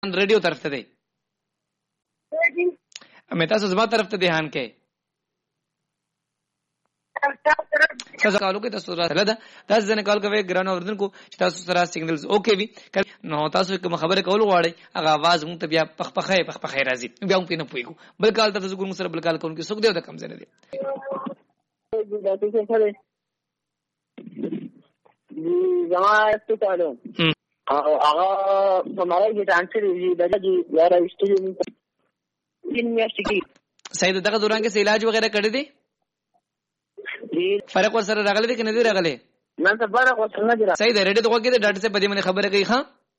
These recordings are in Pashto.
ریډیو طرف ته دی مې تاسو زما طرف ته دهان کې تاسو کالو کې تاسو راځه دا تاسو ځنه کال کوي ګران اوردونکو چې تاسو سره سیګنلز اوکې وي نو تاسو کوم خبره کول غواړئ هغه आवाज مونږ ته بیا پخپخه راځي بیا موږ نه پويګو بل کال تاسو ګورم سره بل کال کوم کې سوق دی د کم ځنه دی زما ته تعالو هغه ہمارا یہ آنسر دادا جی یار اسٹوڈیو یونیورسٹی صحیح دغه دوران کې علاج وغیرہ کړی دی فرق ور سره راغلی دی کنه دی راغلی نن ته فرق ور سره نه دی صحیح دی ریډیو دغه کې د ډاکټر صاحب په دې باندې خبره کوي ها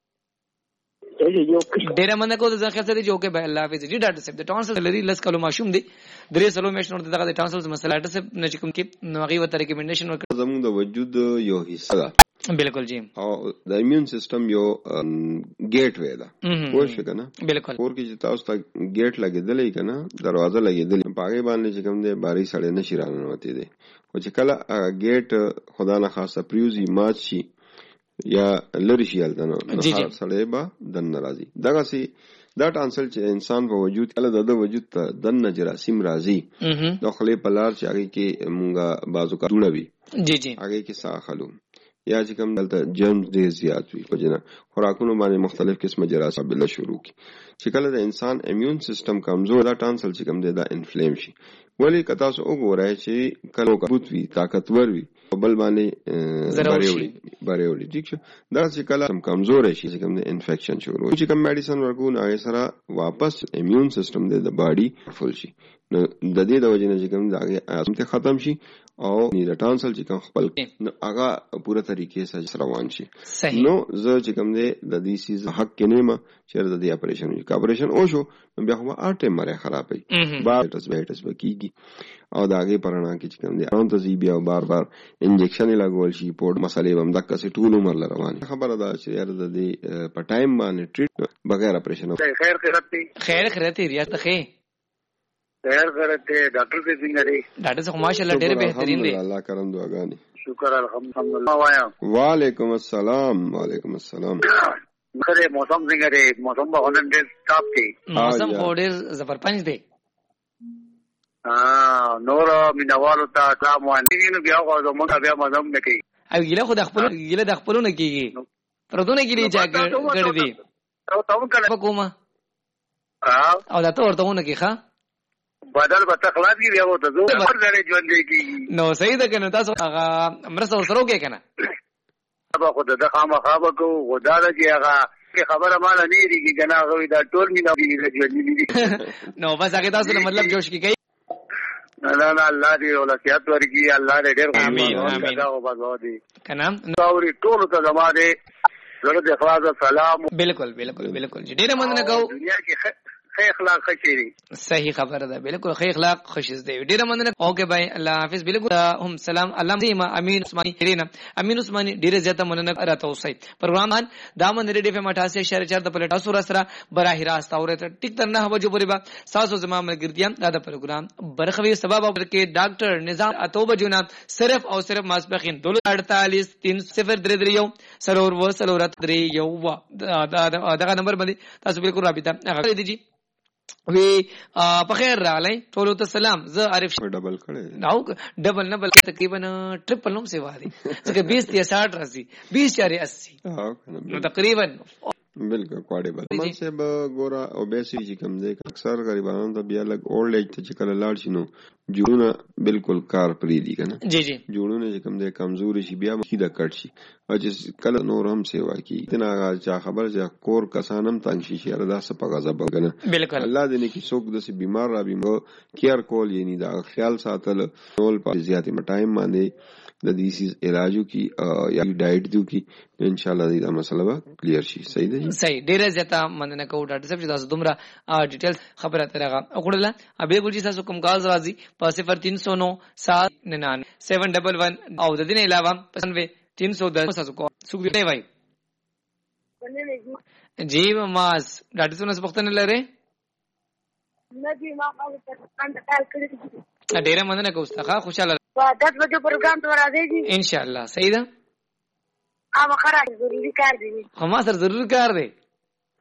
ډیر مننه کو د ځخه سره جو کې به الله حافظ جی ډاکټر صاحب د ټانسل لري لس کلو ماشوم دی درې سلو میشن ورته دغه د ټانسل مسله ډاکټر صاحب نه کوم کې نوغي وته ریکمنډیشن ورکړه زموږ د وجود یو حصہ ده بالکل جی او د ایمیون سیستم یو گیټ وی ده خو شي کنه بالکل اور کې چې تاسو ته گیټ لګیدلې کنه دروازه لګیدلې پاګې باندې چې کوم دی باري سړې نشي رانوتی دی او چې کله گیټ خدا نه خاصه پریوزي مات شي یا لری شي الدنه سړې با دن ناراضي دغه سي دا ټانسل چې انسان په وجود کله د وجود ته دن جراثیم راځي د خلې پلار چې هغه کې مونږه بازو کا جوړوي جی جی هغه کې ساخلو یا چې کوم دلته جرمز ډېر زیات وي په جنا خوراکونو باندې مختلف قسمه جراثیم بل شروع کی چې کله د انسان ایمیون سیستم کمزور دا ټانسل چې کوم دی دا انفلیم شي ولی کتا سو وګورای چې کله کبوت وي طاقتور وي بل باندې بریوړي ٹھیک شه دا چې کله کمزور شي چې کوم دی انفیکشن شروع چې کوم میډیسن ورکو نه سره واپس ایمیون سیستم دی د باډي فل شي نو د دې د وجې نه چې کوم دا هغه ختم شي او نه ټانسل چې کوم خپل هغه پوره طریقې سره روان شي نو زه چې کوم دی د دې سیز حق کې نیمه چې د دې اپریشن وي اپریشن او شو بیا خو اټه مره خرابې باټس بکیږي او داګه پرانا کې چې کوم دی اون ته زی بیا بار انجکشن لګول شي پورډ مسلې هم دک څه ټول عمر روان خبره ده چې یار د دې په ټایم باندې ټریټ بغیر اپریشن خیر ریاست خیر خیر کرتے ڈاکٹر سے څنګه دی ډاکټر صاحب ماشاءالله ډېر بهترین دی الله کرم دعاګانې شکر الحمدلله وایا وعلیکم السلام خره موسم څنګه دی موسم په هنن ډېر ټاپ دی موسم ډېر زبرپنج دی نور مینوالو ته سلام وانه بیا غو زموږ بیا مزم نکي او ګیله خو د خپلونه کیږي پردونه کیږي چې ګړ دی او تاسو کله کومه او دا ته ورته ونه کیخه بدل به تخلاص کی بیا وته زو پر ځای ژوند دی نو صحیح ده کنه تاسو هغه مرسته ورسره وکړه کنه ابا خو د خامخا کو خدا دې هغه خبره مال نه دیږي کنه هغه دا ټول مینا دی ژوند دی نو بس هغه تاسو مطلب جوش کی گئی نه الله دې ولایت ورکی الله دې ډېر امين دا او بازو دي کنه نوري ټول ته زماده زړه د اخلاص سلام بالکل ډېر مننه کو دنیا کې خیر اخلاق خشيري صحیح خبره ده بالکل خیر اخلاق خوشیز دی ډیر مننه اوکے بھائی الله حافظ بالکل هم سلام الله دې امین عثماني امین عثماني ډیر زیاته مننه راته اوسئ پروګرام دا من ریډي فم 88.4 د پلیټا سور سره براه راست اورته ټیک تر نه وجو پوری با ساسو زما ملګرتيام دا پروګرام برخوي سبب کې ډاکټر نظام اتوب جونا صرف او صرف ماسپخین 48 3033 سرور و سلورت 3 یو دا نمبر باندې تاسو بالکل رابطه غوړې دي وی په خیر راغلی ټول ته سلام زه عارف ډبل کړي نو ډبل نه بلکې تقریبا ټریپل هم سیوا دي ځکه 20 یا 60 راځي 20.80 نو تقریبا بالکل کوډیبل من سے ګورا او بیسي چې کوم دی اکثر غریبانو ته بیا لګ اولډ ایج ته چې کله لاړ شي نو جوړونه بالکل کار پری دي کنه جی جوړونه چې کوم دی کمزوري شي بیا مخې د کټ شي او چې کله نور هم سیوا کی تنا چا خبر چې کور کسانم تنګ شي دا څه په غضب کنه بالکل الله دې نه کی څوک د بیمار را بیمار کیر کول یعنی دا خیال ساتل ټول په زیاتې ټایم باندې د دې علاجو کی یا ډایټ دیو کی ان شاء الله دا مسله به کلیر شي صحیح ده صحیح ډیر زیاته مننه کوم ډاکټر صاحب چې تاسو دومره ډیټیل خبره ترغه وکړه ابه ګل جی تاسو کوم کال راځي په 0309 799 711 او د دې نه علاوه 310 تاسو کو سوګ دی وای جی ماس ډاکټر صاحب څه وختونه لره ندی ما خپل کال کړی ډیر مننه کوم ستخه خوشاله 10 بجے پروګرام ته راځي ان شاء الله صحیح ده اب خره ضروری کار دی هم سره ضرور کار دی